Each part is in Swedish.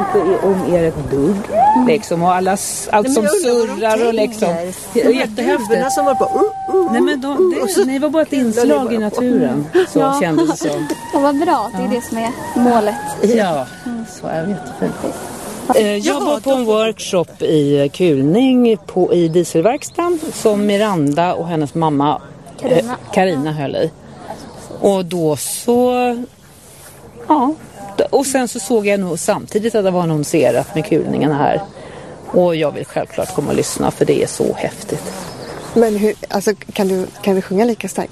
inte om er ett dugg. Liksom, och allt som surrar och liksom. Jättehäftigt. Som var på, Nej, men ni var bara ett inslag i naturen. Så kändes det som. Det var bra, det är det som är målet. Ja, så är det jättefint. Jag var på en workshop i kulning i dieselverkstan som Miranda och hennes mamma Carina höll i. Och då så... Ja. Och sen så såg jag nog samtidigt att det var annonserat med kulningen här. Och jag vill självklart komma och lyssna för det är så häftigt. Men hur, alltså, kan du sjunga lika starkt?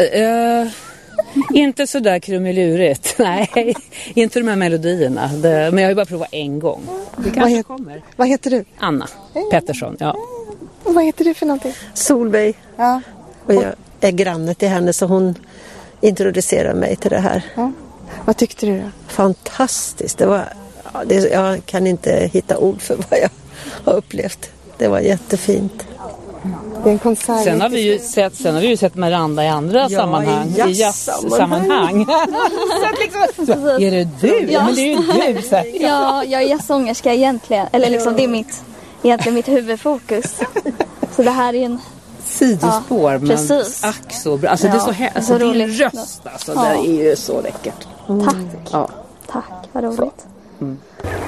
Inte så där krumelurigt. Nej, inte de här melodierna. Men jag har ju bara provat en gång. Det kanske kommer. Vad heter du? Anna Pettersson, ja. Och vad heter du för någonting? Solveig. Ja. Och jag är granne till henne så hon introducerar mig till det här. Ja. Vad tyckte du då? Fantastiskt. Det var, jag kan inte hitta ord för vad jag har upplevt. Det var jättefint. Det är en konsert. Sen har vi ju sett Miranda i andra sammanhang. I jazzsammanhang. Är det du? Ja. Men det är ju du. Så. Ja, jag är jazzsångerska egentligen. Eller liksom, det är egentligen mitt huvudfokus. Så det här är en... sidospår, men precis. Ack så bra. Alltså det är så alltså din röst alltså, det är ju så läckert. Tack. Ja. Tack, vad roligt.